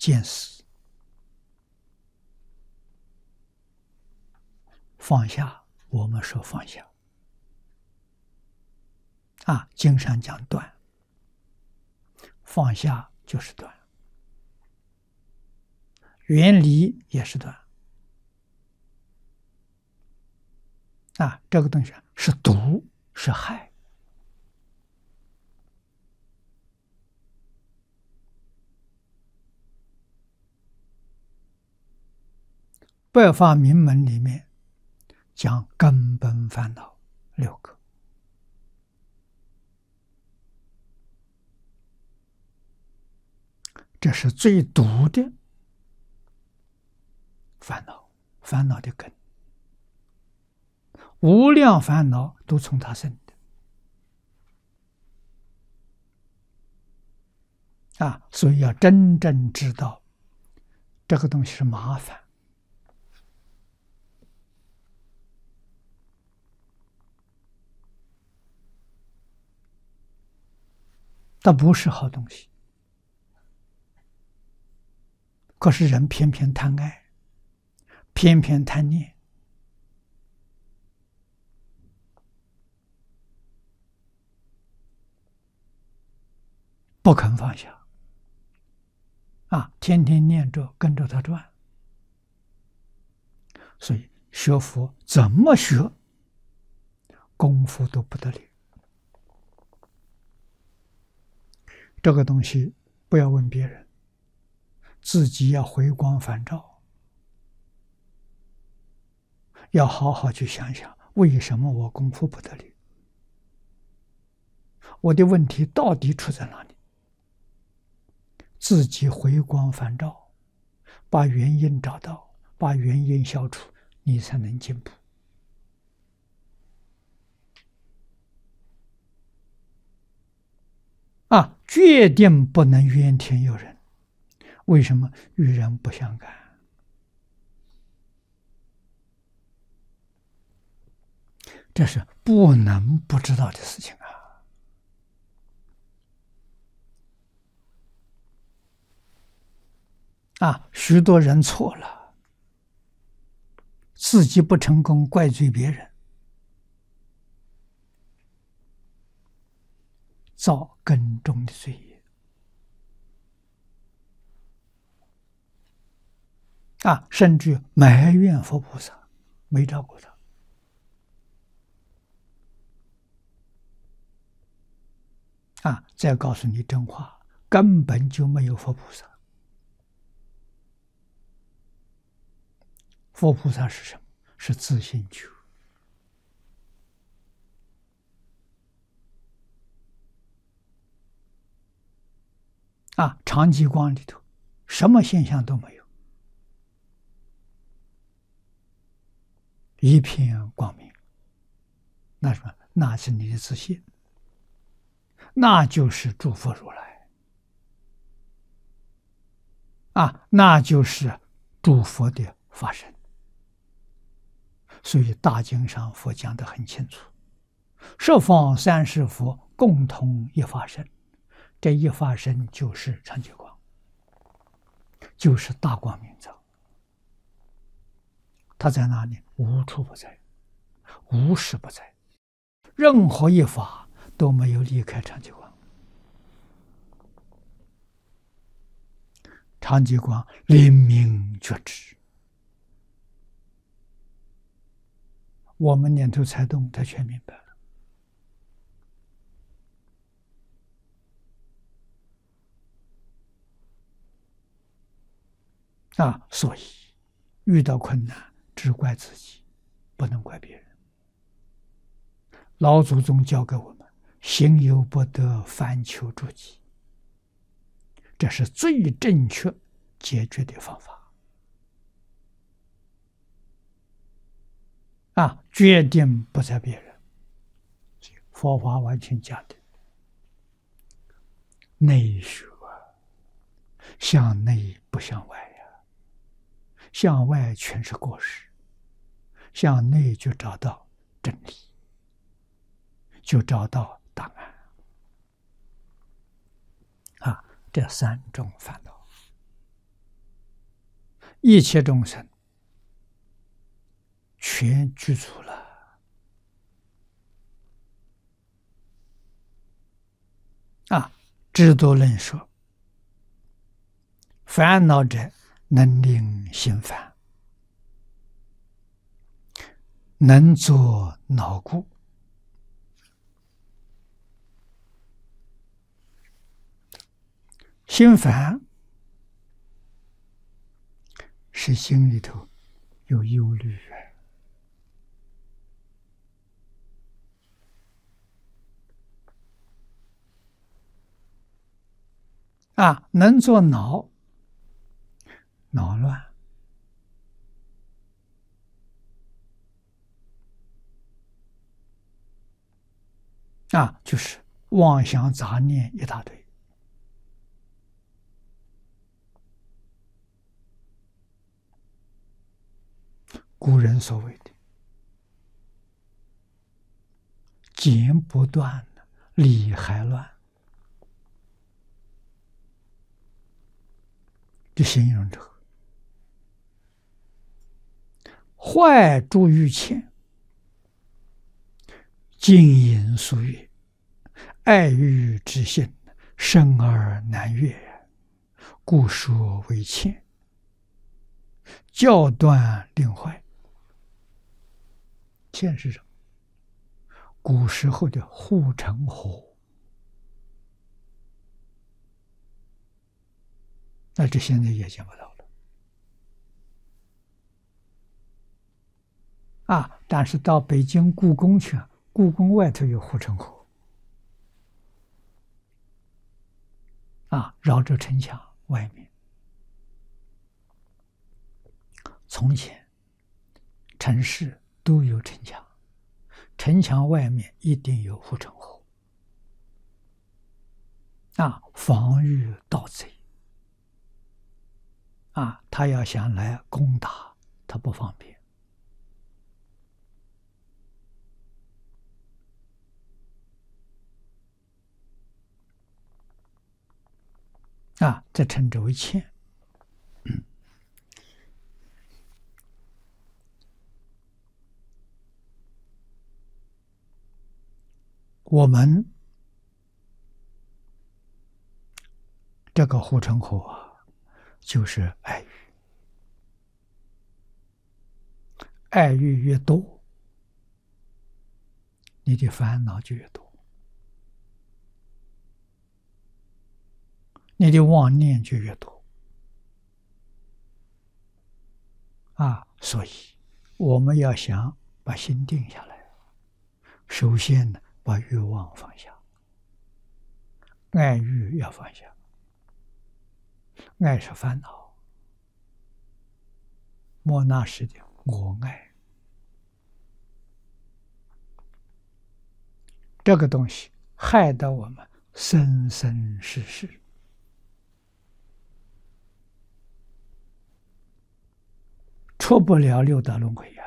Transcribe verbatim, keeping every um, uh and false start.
见思，放下。我们说放下啊，经上讲断，放下就是断，远离也是断啊。这个东西是毒是害。百法明门里面讲根本烦恼六个，这是最毒的烦恼，烦恼的根，无量烦恼都从它生的啊！所以要真正知道这个东西是麻烦。它不是好东西，可是人偏偏贪爱，偏偏贪念，不肯放下啊！天天念着，跟着他转。所以学佛怎么学，功夫都不得了。这个东西不要问别人，自己要回光返照，要好好去想想，为什么我功夫不得了？我的问题到底出在哪里？自己回光返照，把原因找到，把原因消除，你才能进步。啊，决定不能怨天尤人。为什么？与人不相干。这是不能不知道的事情啊！啊，许多人错了，自己不成功，怪罪别人，造更重的罪业。啊，甚至埋怨佛菩萨没照顾他。啊，再告诉你真话，根本就没有佛菩萨。佛菩萨是什么？是自性觉。啊，长寂光里头，什么现象都没有，一片光明。那什么？那是你的自信，那就是诸佛如来啊，那就是诸佛的法身。所以大经上佛讲得很清楚，十方三世佛共同一法身，这一法身就是长寂光，就是大光明藏。它在哪里？无处不在，无时不在，任何一法都没有离开长寂光。长寂光灵明觉知，我们念头才动，他全明白了。啊，所以遇到困难只怪自己，不能怪别人。老祖宗教给我们行有不得，反求诸己，这是最正确解决的方法。啊，决定不在别人。佛法完全讲的内学，向内不向外呀，向外全是过失，向内就找到真理，就找到答案。啊，这三种烦恼一切众生全具足了啊！智多论说：烦恼者能令心烦，能作恼故。心烦是心里头有忧虑啊，能作恼，恼乱啊，就是妄想杂念一大堆。古人所谓的剪不断，理还乱，就形容这个坏诸于前，金银俗月，爱欲之心，生而难越，故说为欠，教断令坏。欠是什么？古时候的护城河，那这现在也见不到了啊！但是到北京故宫去，故宫外头有护城河啊，绕着城墙外面。从前城市都有城墙，城墙外面一定有护城河啊，防御盗贼啊，他要想来攻打，他不方便啊，这称之为欠。我们这个护城河啊，就是爱欲，爱欲越多，你的烦恼就越多，你的妄念就越多啊！所以我们要想把心定下来，首先呢，把欲望放下，爱欲要放下。爱是烦恼，莫那时的我爱，这个东西害得我们生生世世出不了六道轮回呀。